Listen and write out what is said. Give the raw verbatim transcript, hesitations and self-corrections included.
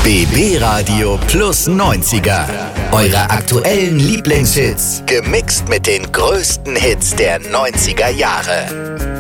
B B Radio Plus neunziger. Eure aktuellen Lieblingshits, gemixt mit den größten Hits der neunziger Jahre.